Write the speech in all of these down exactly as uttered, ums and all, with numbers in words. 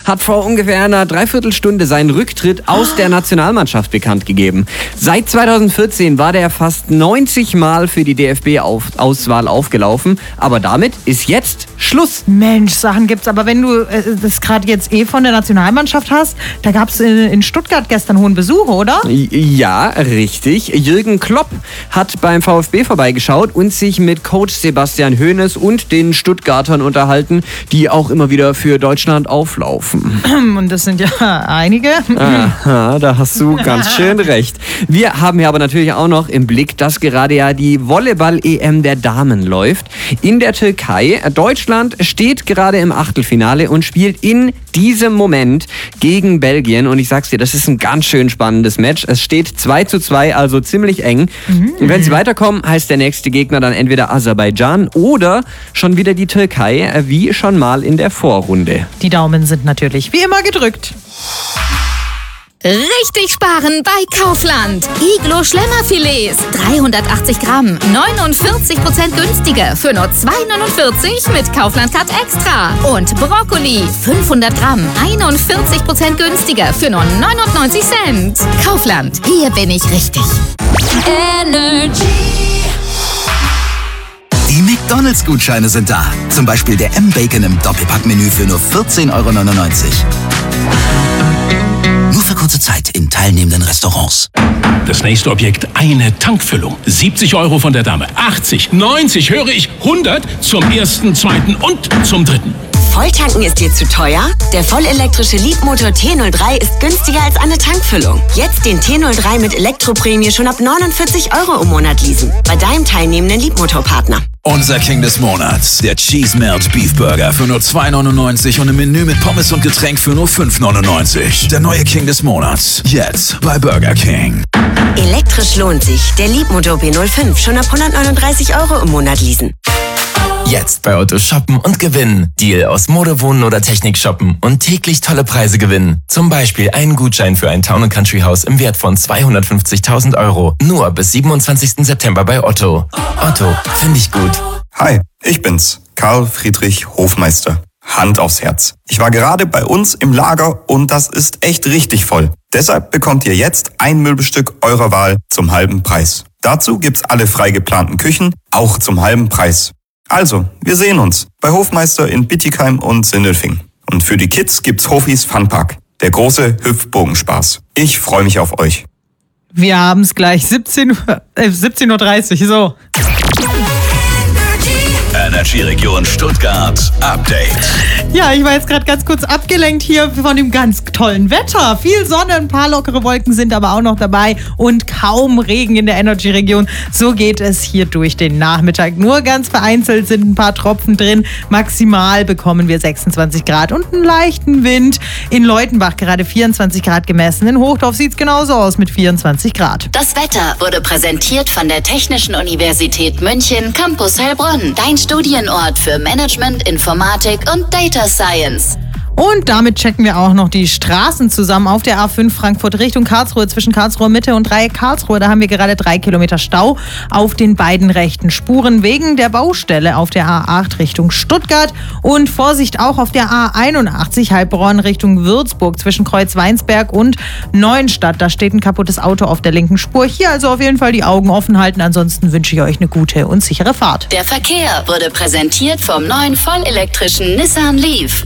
hat vor ungefähr einer Dreiviertelstunde seinen Rücktritt aus der Nationalmannschaft bekannt gegeben. Seit zweitausendvierzehn war der fast neunzig Mal für die D F B-Auswahl aufgelaufen, aber damit ist jetzt Schluss. Mensch, Sachen gibt's, aber wenn du äh, das gerade jetzt eh von der Nationalmannschaft hast, da gab's in, in Stuttgart gestern hohen Besuch, oder? Ja, richtig. Jürgen Klopp hat beim VfB vorbeigeschaut und sich mit Coach Sebastian Hoeneß und den Stuttgartern unterhalten, die auch immer wieder für Deutschland auflaufen. Und das sind ja einige. Aha, da hast du ganz schön recht. Wir haben ja aber natürlich auch noch im Blick, dass gerade ja die Volleyball-E M der Damen läuft in der Türkei. Deutschland steht gerade im Achtelfinale und spielt in diesem Moment gegen Belgien. Und ich sag's dir, das ist ein ganz schön spannendes Match. Es steht zwei zu zwei, also ziemlich eng. Mhm. Und wenn sie weiterkommen, heißt der nächste Gegner dann entweder Aserbaidschan oder schon wieder die Türkei, wie schon mal in der Vorrunde. Die Daumen sind natürlich wie immer gedrückt. Richtig sparen bei Kaufland. Iglo Schlemmerfilets, dreihundertachtzig Gramm, neunundvierzig Prozent günstiger für nur zwei neunundvierzig mit Kaufland Cut Extra. Und Brokkoli, fünfhundert Gramm, einundvierzig Prozent günstiger für nur neunundneunzig Cent. Kaufland, hier bin ich richtig. Energy. Die McDonalds-Gutscheine sind da. Zum Beispiel der M-Bacon im Doppelpack-Menü für nur vierzehn Euro neunundneunzig. Nur für kurze Zeit in teilnehmenden Restaurants. Das nächste Objekt, eine Tankfüllung. siebzig Euro von der Dame. achtzig, neunzig, höre ich, hundert zum ersten, zweiten und zum dritten. Volltanken ist dir zu teuer? Der vollelektrische Leapmotor T null drei ist günstiger als eine Tankfüllung. Jetzt den T null drei mit Elektroprämie schon ab neunundvierzig Euro im Monat leasen. Bei deinem teilnehmenden Leapmotor-Partner. Unser King des Monats, der Cheese Melt Beef Burger für nur zwei neunundneunzig und im Menü mit Pommes und Getränk für nur fünf neunundneunzig. Der neue King des Monats, jetzt bei Burger King. Elektrisch lohnt sich. Der Leapmotor B null fünf schon ab hundertneununddreißig Euro im Monat leasen. Jetzt bei Otto shoppen und gewinnen. Deal aus Mode, Wohnen oder Technik shoppen und täglich tolle Preise gewinnen. Zum Beispiel einen Gutschein für ein Town and Country Haus im Wert von zweihundertfünfzigtausend Euro. Nur bis siebenundzwanzigsten September bei Otto. Otto, finde ich gut. Hi, ich bin's, Karl Friedrich Hofmeister. Hand aufs Herz. Ich war gerade bei uns im Lager und das ist echt richtig voll. Deshalb bekommt ihr jetzt ein Möbelstück eurer Wahl zum halben Preis. Dazu gibt's alle frei geplanten Küchen, auch zum halben Preis. Also, wir sehen uns bei Hofmeister in Bittigheim und Sindelfing. Und für die Kids gibt's Hofis Funpark, der große Hüpfbogenspaß. Ich freue mich auf euch. Wir haben's gleich, siebzehn Uhr dreißig, so. Energy Region Stuttgart Update. Ja, ich war jetzt gerade ganz kurz abgelenkt hier von dem ganz tollen Wetter. Viel Sonne, ein paar lockere Wolken sind aber auch noch dabei und kaum Regen in der Energy Region. So geht es hier durch den Nachmittag. Nur ganz vereinzelt sind ein paar Tropfen drin. Maximal bekommen wir sechsundzwanzig Grad und einen leichten Wind. In Leutenbach gerade vierundzwanzig Grad gemessen. In Hochdorf sieht es genauso aus mit vierundzwanzig Grad. Das Wetter wurde präsentiert von der Technischen Universität München, Campus Heilbronn. Dein Studienort für Management, Informatik und Data Science. Und damit checken wir auch noch die Straßen zusammen auf der A fünf Frankfurt Richtung Karlsruhe zwischen Karlsruhe Mitte und Dreieck Karlsruhe. Da haben wir gerade drei Kilometer Stau auf den beiden rechten Spuren wegen der Baustelle auf der A acht Richtung Stuttgart. Und Vorsicht auch auf der A einundachtzig Heilbronn Richtung Würzburg zwischen Kreuzweinsberg und Neuenstadt. Da steht ein kaputtes Auto auf der linken Spur. Hier also auf jeden Fall die Augen offen halten. Ansonsten wünsche ich euch eine gute und sichere Fahrt. Der Verkehr wurde präsentiert vom neuen vollelektrischen Nissan Leaf.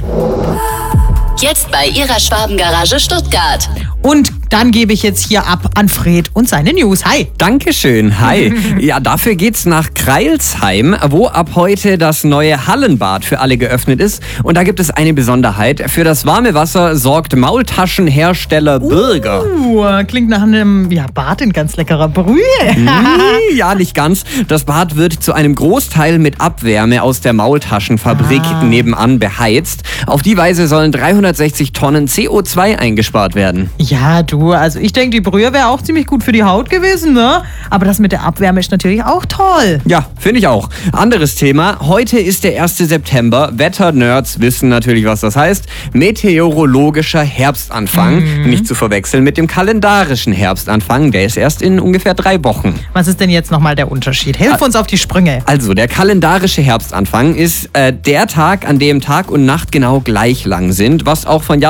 Jetzt bei Ihrer Schwabengarage Stuttgart. Und dann gebe ich jetzt hier ab an Fred und seine News. Hi. Dankeschön, hi. Ja, dafür geht's nach Crailsheim, wo ab heute das neue Hallenbad für alle geöffnet ist. Und da gibt es eine Besonderheit. Für das warme Wasser sorgt Maultaschenhersteller Birger. Uh, klingt nach einem ja, Bad in ganz leckerer Brühe. Nee, ja, nicht ganz. Das Bad wird zu einem Großteil mit Abwärme aus der Maultaschenfabrik ah. nebenan beheizt. Auf die Weise sollen dreihundertsechzig Tonnen C O zwei eingespart werden. Ja, du, also ich denke, die Brühe wäre auch ziemlich gut für die Haut gewesen, ne? Aber das mit der Abwärme ist natürlich auch toll. Ja, finde ich auch. Anderes Thema. Heute ist der erste September. Wetter-Nerds wissen natürlich, was das heißt. Meteorologischer Herbstanfang. Mhm. Nicht zu verwechseln mit dem kalendarischen Herbstanfang. Der ist erst in ungefähr drei Wochen. Was ist denn jetzt nochmal der Unterschied? Hilf uns auf die Sprünge. Also, der kalendarische Herbstanfang ist äh, der Tag, an dem Tag und Nacht genau gleich lang sind, was auch von Jahr